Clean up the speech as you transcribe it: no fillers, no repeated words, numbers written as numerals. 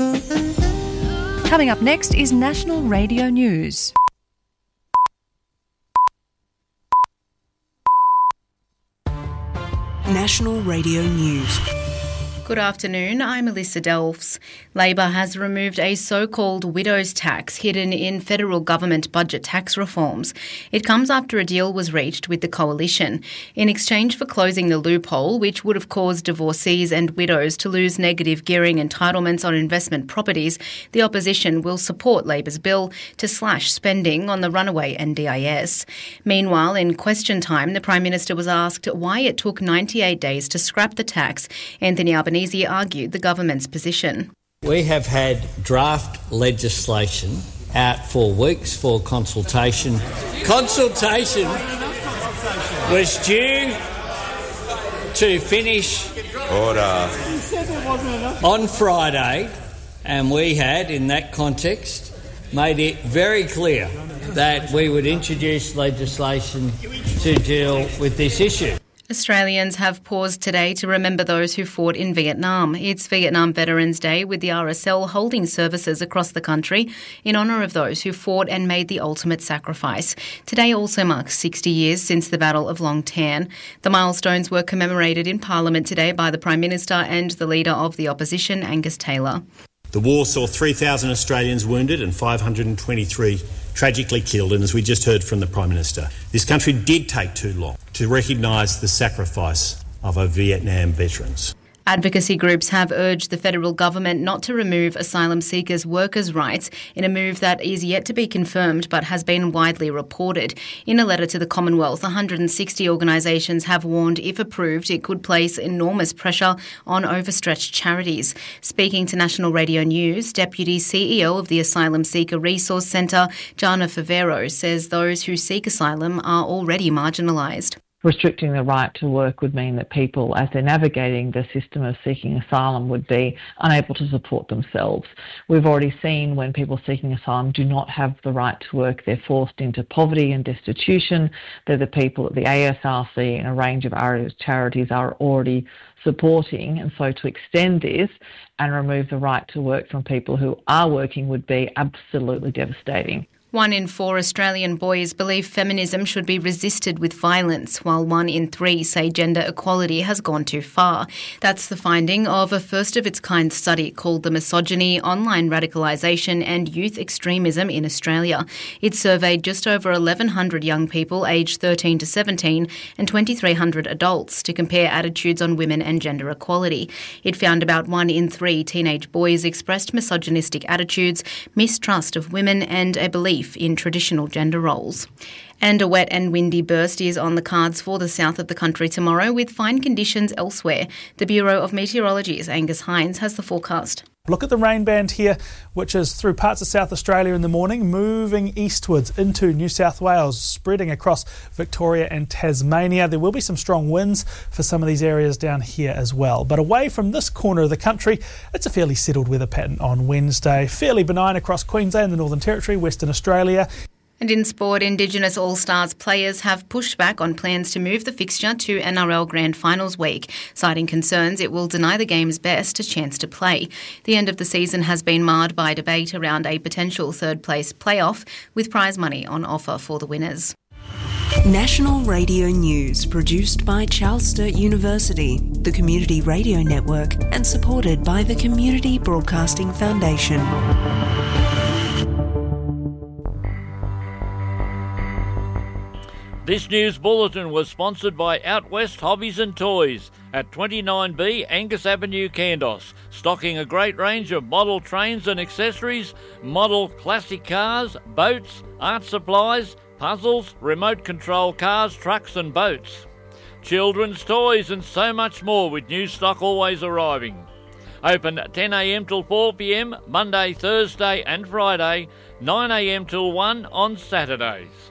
Coming up next is National Radio News. National Radio News. Good afternoon, I'm Alyssa Delfs. Labor has removed a so-called widow's tax hidden in federal government budget tax reforms. It comes after a deal was reached with the coalition. In exchange for closing the loophole, which would have caused divorcees and widows to lose negative gearing entitlements on investment properties, the opposition will support Labor's bill to slash spending on the runaway NDIS. Meanwhile, in question time, the Prime Minister was asked why it took 98 days to scrap the tax. Anthony Albanese argued the government's position. We have had draft legislation out for weeks for consultation. Consultation was due to finish on Friday, and we had, in that context, made it very clear that we would introduce legislation to deal with this issue. Australians have paused today to remember those who fought in Vietnam. It's Vietnam Veterans Day, with the RSL holding services across the country in honour of those who fought and made the ultimate sacrifice. Today also marks 60 years since the Battle of Long Tan. The milestones were commemorated in Parliament today by the Prime Minister and the Leader of the Opposition, Angus Taylor. The war saw 3,000 Australians wounded and 523 tragically killed, and as we just heard from the Prime Minister, this country did take too long to recognise the sacrifice of our Vietnam veterans. Advocacy groups have urged the federal government not to remove asylum seekers' workers' rights in a move that is yet to be confirmed but has been widely reported. In a letter to the Commonwealth, 160 organisations have warned if approved it could place enormous pressure on overstretched charities. Speaking to National Radio News, Deputy CEO of the Asylum Seeker Resource Centre, Jana Favero, says those who seek asylum are already marginalised. Restricting the right to work would mean that people, as they're navigating the system of seeking asylum, would be unable to support themselves. We've already seen when people seeking asylum do not have the right to work, they're forced into poverty and destitution. They're the people that the ASRC and a range of charities are already supporting. And so to extend this and remove the right to work from people who are working would be absolutely devastating. 1 in 4 Australian boys believe feminism should be resisted with violence, while 1 in 3 say gender equality has gone too far. That's the finding of a first-of-its-kind study called The Misogyny, Online Radicalisation and Youth Extremism in Australia. It surveyed just over 1,100 young people aged 13 to 17 and 2,300 adults to compare attitudes on women and gender equality. It found about 1 in 3 teenage boys expressed misogynistic attitudes, mistrust of women and a belief in traditional gender roles. And a wet and windy burst is on the cards for the south of the country tomorrow, with fine conditions elsewhere. The Bureau of Meteorology's Angus Hines has the forecast. Look at the rain band here, which is through parts of South Australia in the morning, moving eastwards into New South Wales, spreading across Victoria and Tasmania. There will be some strong winds for some of these areas down here as well. But away from this corner of the country, it's a fairly settled weather pattern on Wednesday. Fairly benign across Queensland, the Northern Territory, Western Australia. And in sport, Indigenous All-Stars players have pushed back on plans to move the fixture to NRL Grand Finals week, citing concerns it will deny the game's best a chance to play. The end of the season has been marred by debate around a potential third-place playoff, with prize money on offer for the winners. National Radio News, produced by Charles Sturt University, the Community Radio Network, and supported by the Community Broadcasting Foundation. This news bulletin was sponsored by Out West Hobbies and Toys at 29B Angus Avenue, Kandos, stocking a great range of model trains and accessories, model classic cars, boats, art supplies, puzzles, remote control cars, trucks and boats, children's toys and so much more, with new stock always arriving. Open 10am till 4pm, Monday, Thursday and Friday, 9am till 1 on Saturdays.